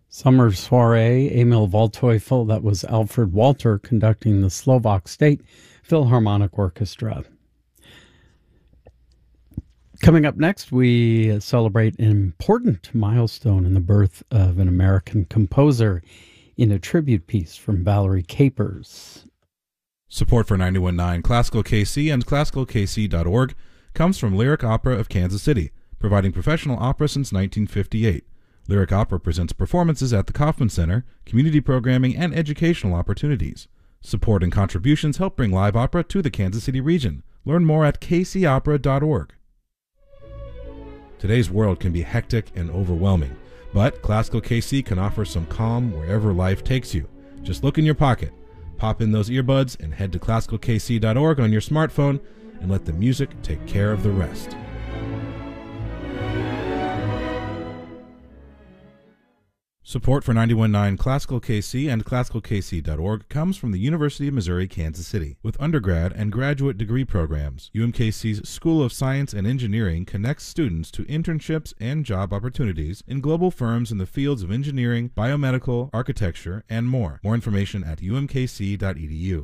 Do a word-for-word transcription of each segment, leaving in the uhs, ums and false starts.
Summer Soiree, Emil Waldteufel, that was Alfred Walter conducting the Slovak State Philharmonic Orchestra. Coming up next, we celebrate an important milestone in the birth of an American composer in a tribute piece from Valerie Capers. Support for ninety-one point nine Classical K C and classical k c dot org comes from Lyric Opera of Kansas City, providing professional opera since nineteen fifty-eight. Lyric Opera presents performances at the Kauffman Center, community programming, and educational opportunities. Support and contributions help bring live opera to the Kansas City region. Learn more at k c opera dot org. Today's world can be hectic and overwhelming, but Classical K C can offer some calm wherever life takes you. Just look in your pocket, pop in those earbuds, and head to classical k c dot org on your smartphone and let the music take care of the rest. Support for ninety-one point nine Classical K C and classical k c dot org comes from the University of Missouri, Kansas City. With undergrad and graduate degree programs, U M K C's School of Science and Engineering connects students to internships and job opportunities in global firms in the fields of engineering, biomedical, architecture, and more. More information at u m k c dot e d u.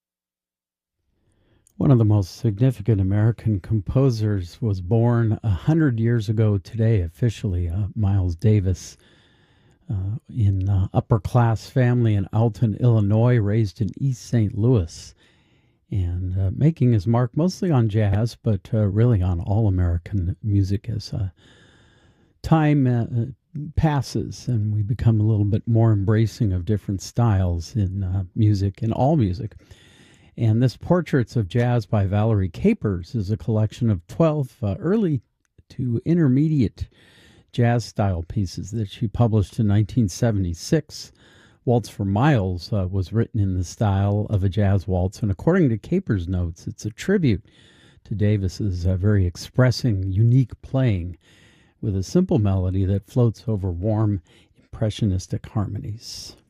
One of the most significant American composers was born a hundred years ago today, officially, uh, Miles Davis. Uh, in uh, upper-class family in Alton, Illinois, raised in East Saint Louis, and uh, making his mark mostly on jazz, but uh, really on all American music as uh, time uh, passes and we become a little bit more embracing of different styles in uh, music, in all music. And this Portraits of Jazz by Valerie Capers is a collection of twelve uh, early to intermediate jazz-style pieces that she published in nineteen seventy-six. Waltz for Miles uh, was written in the style of a jazz waltz, and according to Capers' notes, it's a tribute to Davis's uh, very expressing, unique playing with a simple melody that floats over warm, impressionistic harmonies.